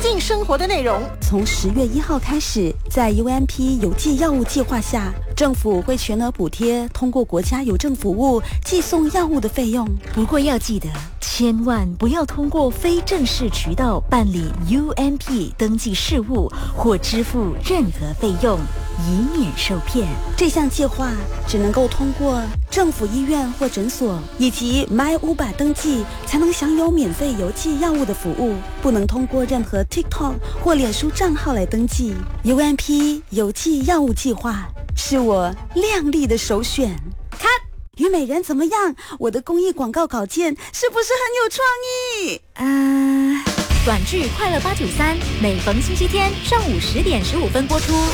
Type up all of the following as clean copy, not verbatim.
近生活的内容。 从10月1号开始，在 UNP 有剂药物计划下，政府会全额补贴通过国家邮政服务寄送药物的费用。 不过要记得，千万不要通过非正式渠道办理 UNP 登记事务或支付任何费用，以免受骗。 这项计划只能够通过政府医院或诊所以及 MyUBA 登记，才能享有免费邮寄药物的服务，不能通过任何 TikTok 或脸书账号来登记。UNP 邮寄药物计划是我亮丽的首选。看虞美人怎么样？我的公益广告稿件是不是很有创意？ 短剧《快乐893》每逢星期天上午10点15分播出。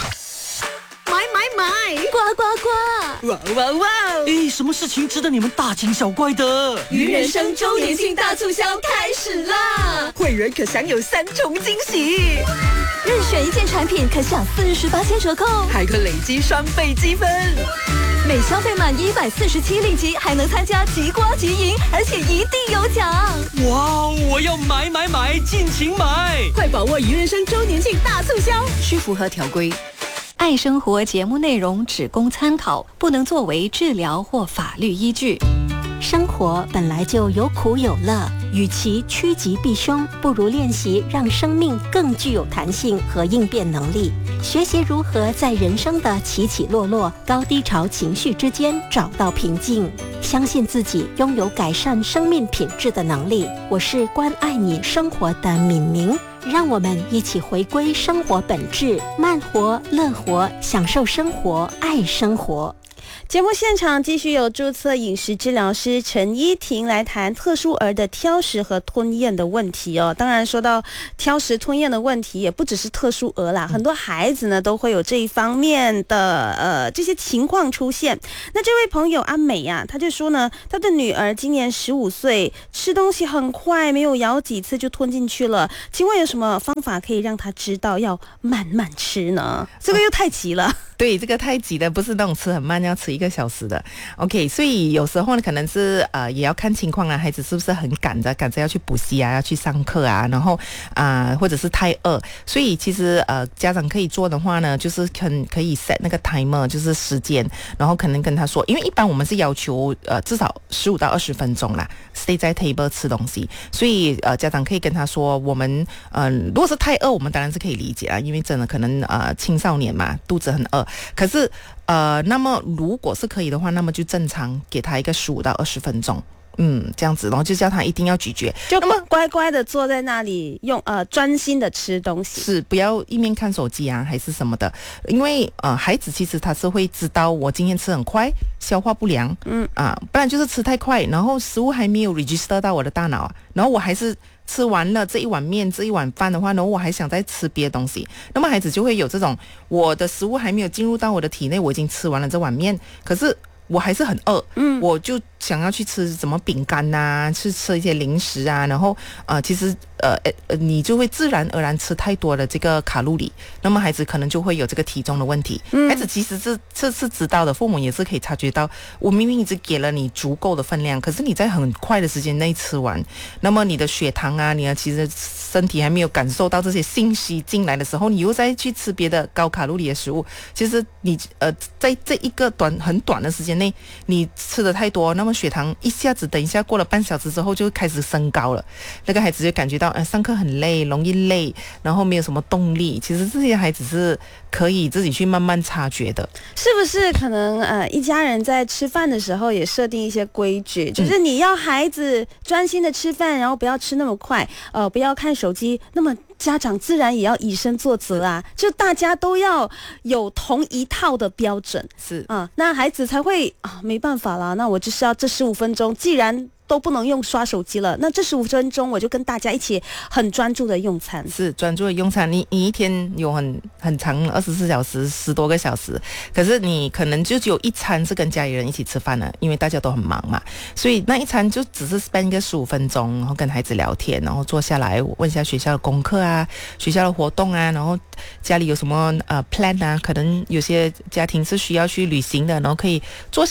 买， 呱呱呱！ 哇哇哇！ 什么事情值得你们大惊小怪的？ 鱼人生周年庆大促销开始啦！会员可享有3重惊喜， 任选一件产品可享48%折扣， 还可累积双倍积分。 每消费满147令吉，还能参加即刮即赢，而且一定有奖！ 哇，我要买，尽情买！ 快把握鱼人生周年庆大促销，需符合条规。 爱生活节目内容只供参考，不能作为治疗或法律依据。 生活本来就有苦有乐，与其趋吉避凶，不如练习让生命更具有弹性和应变能力，学习如何在人生的起起落落、高低潮情绪之间找到平静，相信自己拥有改善生命品质的能力。我是关爱你生活的敏明，让我们一起回归生活本质，慢活、乐活，享受生活，爱生活。 节目现场继续有注册饮食治疗师陈依婷来谈特殊儿的挑食和吞咽的问题哦。当然说到挑食吞咽的问题，也不只是特殊儿啦，很多孩子呢都会有这一方面的这些情况出现。那这位朋友阿美啊，他就说呢，他的女儿今年15岁，吃东西很快，没有咬几次就吞进去了。请问有什么方法可以让他知道要慢慢吃呢？这个又太急了。 对，这个太急的，不是那种吃很慢要吃1个小时的。OK， 所以有时候呢，可能是也要看情况啦，孩子是不是很赶着要去补习啊，要去上课啊，然后或者是太饿，所以其实家长可以做的话呢，就是可以 set 那个 timer， 就是时间，然后可能跟他说，因为一般我们是要求至少15到20分钟啦 ，stay 在 table 吃东西，所以家长可以跟他说，我们如果是太饿，我们当然是可以理解啦，因为真的可能青少年嘛，肚子很饿。可是那么如果是可以的话，那么就正常给他一个15到20分钟，这样子，然后就叫他一定要咀嚼， 就乖乖的坐在那里用专心的吃东西， 是不要一面看手机啊还是什么的，因为孩子其实他是会知道我今天吃很快，消化不良，不然就是吃太快，然后食物还没有 register 到我的大脑，然后我还是吃完了这一碗面这一碗饭的话，然后我还想再吃别的东西，那么孩子就会有这种，我的食物还没有进入到我的体内，我已经吃完了这碗面，可是我还是很饿，我就想要去吃什么饼干啊，去吃一些零食啊，然后其实你就会自然而然吃太多的这个卡路里，那么孩子可能就会有这个体重的问题。孩子其实是知道的，父母也是可以察觉到，我明明一直给了你足够的分量，可是你在很快的时间内吃完，那么你的血糖啊，你其实身体还没有感受到这些信息进来的时候，你又再去吃别的高卡路里的食物，其实你在这一个很短的时间内，你吃的太多，那么血糖一下子等一下过了半小时之后就开始升高了，那个孩子就感觉到上课很累，容易累，然后没有什么动力。其实这些孩子是可以自己去慢慢察觉的。 是不是可能一家人在吃饭的时候也设定一些规矩，就是你要孩子专心的吃饭，然后不要吃那么快，不要看手机，那么家长自然也要以身作则啊，就大家都要有同一套的标准， 是那孩子才会没办法啦，那我就是要这15分钟，既然都不能用刷手机了，那这15分钟我就跟大家一起很专注的用餐。 是专注的用餐，你一天有很长24小时10多个小时，可是你可能就只有一餐是跟家里人一起吃饭了，因为大家都很忙嘛，所以那一餐就只是 spend 一个15分钟，然后跟孩子聊天，然后坐下来问一下学校的功课啊，学校的活动啊，然后家里有什么plan 啊，可能有些家庭是需要去旅行的，然后可以坐下来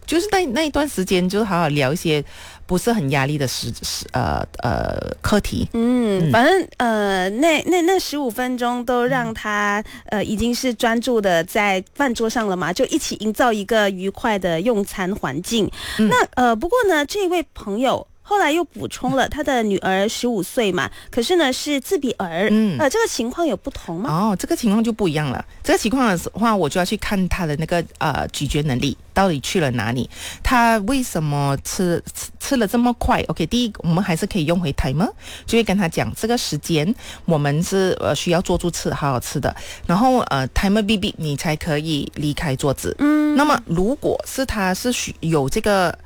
就是那一段时间就好好聊一些不是很压力的课题。 反正那15分钟都让他已经是专注的在饭桌上了嘛，就一起营造一个愉快的用餐环境。那不过呢，这位朋友后来又补充了他的女儿15岁嘛，可是呢是自闭儿，这个情况有不同吗？ 这个情况就不一样了。这个情况的话，我就要去看他的那个咀嚼能力到底去了哪里，他为什么吃了这么快 ？OK， 第一，我们还是可以用回 timer， 就会跟他讲这个时间我们是需要坐住吃，好好吃的，然后timer 哔哔你才可以离开桌子。那么如果是他是有这个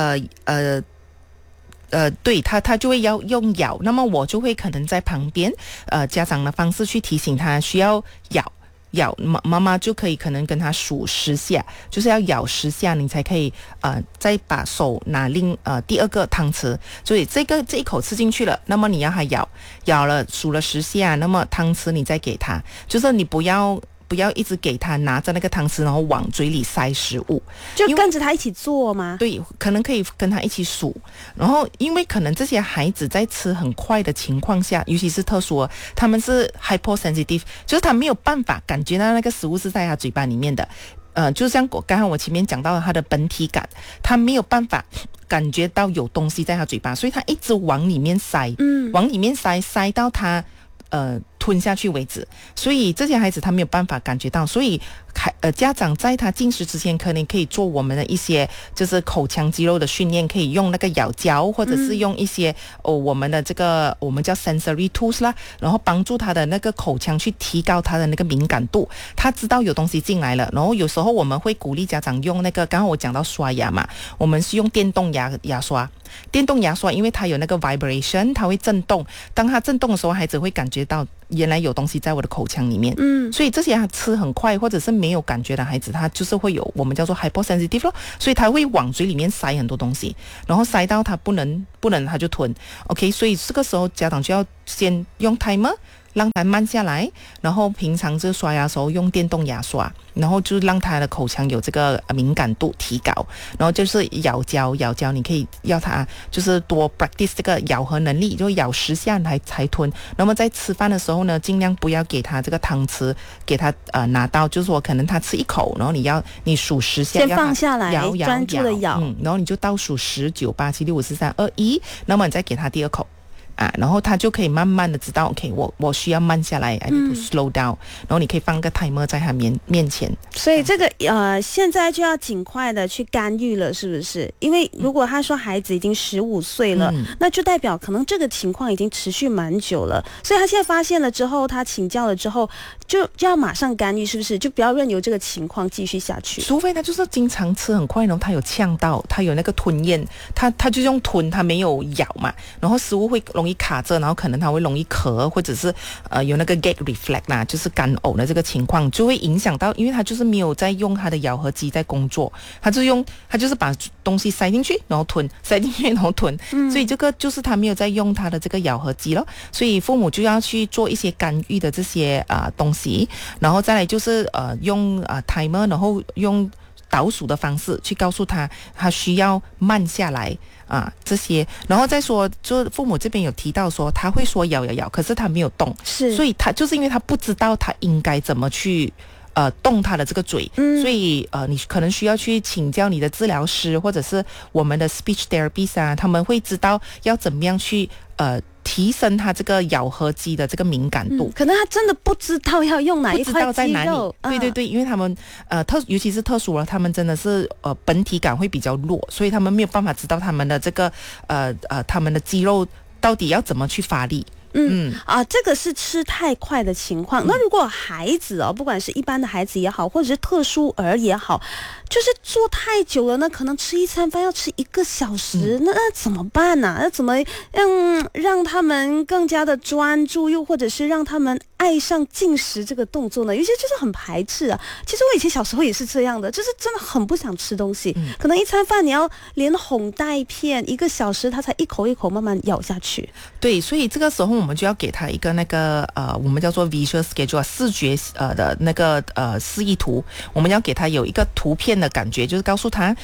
对他就会要用咬，那么我就会可能在旁边家长的方式去提醒他需要咬，妈妈就可以可能跟他数10下，就是要咬10下你才可以再把手拿第二个汤匙，所以这一口吃进去了，那么你要他咬了数了10下，那么汤匙你再给他，就是你不要一直给他拿着那个汤匙然后往嘴里塞食物， 就跟着他一起做吗？ 对，可能可以跟他一起数，然后因为可能这些孩子在吃很快的情况下，尤其是特殊，他们是 hypersensitive， 就是他没有办法感觉到那个食物是在他嘴巴里面的，就像刚才我前面讲到的他的本体感，他没有办法感觉到有东西在他嘴巴，所以他一直往里面塞，塞到他吞下去为止，所以这些孩子他没有办法感觉到，所以家长在他进食之前可能可以做我们的一些就是口腔肌肉的训练，可以用那个咬胶或者是用一些我们的这个我们叫 sensory tools 啦，然后帮助他的那个口腔去提高他的那个敏感度，他知道有东西进来了，然后有时候我们会鼓励家长用那个刚刚我讲到刷牙嘛，我们是用电动牙刷，因为它有那个 vibration， 它会震动，当它震动的时候孩子会感觉到原来有东西在我的口腔里面，所以这些他吃很快或者是没有感觉的孩子，他就是会有我们叫做 hypersensitive 咯，所以他会往嘴里面塞很多东西，然后塞到他不能他就吞 OK， 所以这个时候家长就要先用 timer让他慢下来，然后平常就刷牙的时候用电动牙刷，然后就让他的口腔有这个敏感度提高，然后就是咬胶，你可以要他就是多 practice 这个咬合能力，就咬10下才吞。那么在吃饭的时候呢，尽量不要给他这个汤匙给他拿到，就是说可能他吃一口，然后你数10下， 先放下来，专注的咬， 然后你就倒数10、9、8、7、6、5、4、3、2、1，那么你再给他第二口。然后他就可以慢慢的知道 OK， 我需要慢下来，I need to slow down，然后你可以放个 timer 在他面前。 所以这个现在就要尽快的去干预了，是不是？因为如果他说孩子已经15岁了，那就代表可能这个情况已经持续蛮久了，所以他现在发现了之后，他请教了之后，就要马上干预，是不是？就不要任由这个情况继续下去。 除非他就是经常吃很快，然后他有呛到，他有那个吞咽，他就用吞，他没有咬嘛，然后食物会容易卡着，然后可能他会容易咳，或者是有那个 gag reflex 啦，就是干呕的这个情况，就会影响到，因为他就是没有在用他的咬合肌在工作，他就是把东西塞进去然后吞，塞进去然后吞，所以这个就是他没有在用他的这个咬合肌咯，所以父母就要去做一些干预的这些东西，然后再来就是用timer， 然后用倒数的方式去告诉他需要慢下来这些，然后再说，就父母这边有提到说他会说咬，可是他没有动， 是， 所以他就是因为他不知道他应该怎么去动他的这个嘴，所以你可能需要去请教你的治疗师或者是我们的 speech therapist 他们会知道要怎么样去提升他这个咬合肌的这个敏感度， 可能他真的不知道要用哪一块肌肉，不知道在哪里，对，因为他们尤其是特殊了，他们真的是本体感会比较弱，所以他们没有办法知道他们的这个他们的肌肉到底要怎么去发力。 这个是吃太快的情况。那如果孩子不管是一般的孩子也好，或者是特殊儿也好，就是坐太久了呢，可能吃一餐饭要吃1个小时，那怎么办呢？那怎么让他们更加的专注，又或者是让他们爱上进食这个动作呢？有些就是很排斥啊。其实我以前小时候也是这样的，就是真的很不想吃东西，可能一餐饭你要连哄带骗1个小时，他才一口一口慢慢咬下去。 对，所以这个时候我们就要给他一个那个我们叫做 visual schedule 视觉的那个示意图，我们要给他有一个图片的感觉，就是告诉他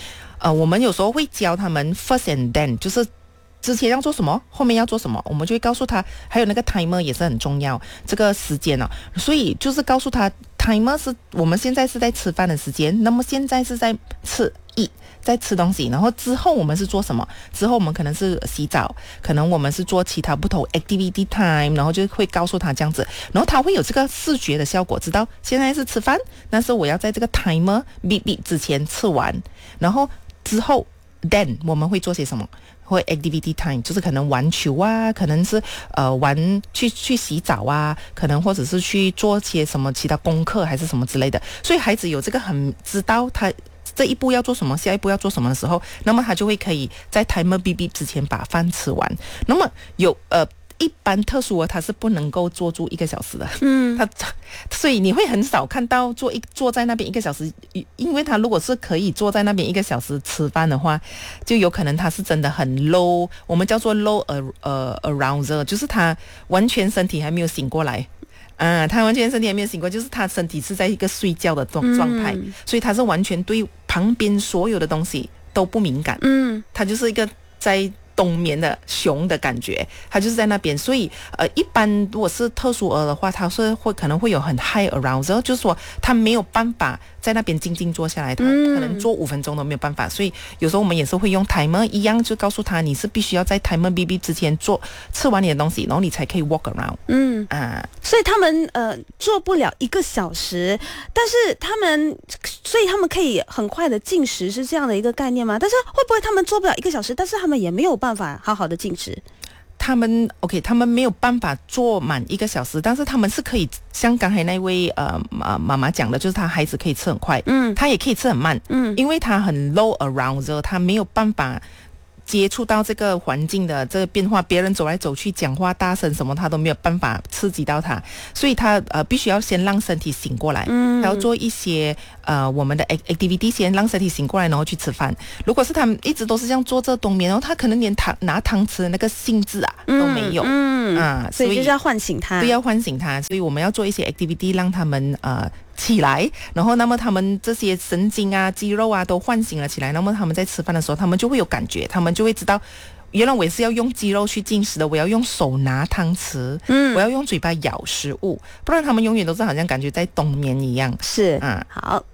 我们有时候会教他们 first and then， 就是之前要做什么，后面要做什么，我们就会告诉他，还有那个 timer 也是很重要，这个时间哦，所以就是告诉他 timer 是我们现在是在吃饭的时间，那么现在是在在吃东西，然后之后我们是做什么？之后我们可能是洗澡，可能我们是做其他不同 activity time， 然后就会告诉他这样子，然后他会有这个视觉的效果，知道现在是吃饭，但是我要在这个 timer beep 之前吃完，然后之后 then 我们会做些什么？或 activity time 就是可能玩球啊，可能是去洗澡啊，可能或者是去做些什么其他功课还是什么之类的，所以孩子有这个很知道他这一步要做什么，下一步要做什么的时候，那么他就会可以在 timer beep 之前把饭吃完。那么一般特殊他是不能够坐住1个小时的，所以你会很少看到坐在那边1个小时，因为他如果是可以坐在那边1个小时吃饭的话，就有可能他是真的很 low， 我们叫做 low arousal， 就是他完全身体还没有醒过来。他完全身体还没有醒过，就是他身体是在一个睡觉的状态，所以他是完全对旁边所有的东西都不敏感。他就是一个在冬眠的熊的感觉，他就是在那边，所以一般如果是特殊儿的话，他是可能会有很 high arousal， 就是说他没有办法在那边静静坐下来，他可能坐5分钟都没有办法，所以有时候我们也是会用 timer 一样，就告诉他你是必须要在 timer beep 之前吃完你的东西，然后你才可以 walk around。 所以他们做不了1个小时，但是所以他们可以很快的进食，是这样的一个概念吗？但是会不会他们做不了1个小时，但是他们也没有办法好好的进食？ 他们没有办法做满1个小时，但是他们是可以像刚才那位妈妈讲的，就是他孩子可以吃很快，他也可以吃很慢，因为他很 low arousal， 他没有办法接触到这个环境的这个变化，别人走来走去讲话大声什么他都没有办法刺激到他，所以他必须要先让身体醒过来，他要做一些我们的 activity 先让身体醒过来，然后去吃饭。如果是他们一直都是这样坐着冬眠，然后他可能连拿汤吃的那个兴致都没有， 所以就是要唤醒他， 对，要唤醒他，所以我们要做一些 activity 让他们起来，然后那么他们这些神经啊肌肉啊都唤醒了起来，那么他们在吃饭的时候他们就会有感觉，他们就会知道原来我也是要用肌肉去进食的，我要用手拿汤匙，我要用嘴巴咬食物，不然他们永远都是好像感觉在冬眠一样。 是，好。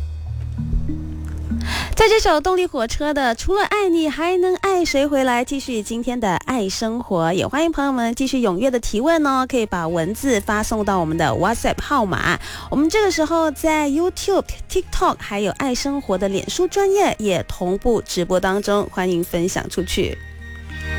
在这首动力火车的除了爱你还能爱谁回来，继续今天的爱生活，也欢迎朋友们继续踊跃的提问哦，可以把文字发送到我们的 WhatsApp 号码，我们这个时候在 YouTube、TikTok 还有爱生活的脸书专页也同步直播当中，欢迎分享出去。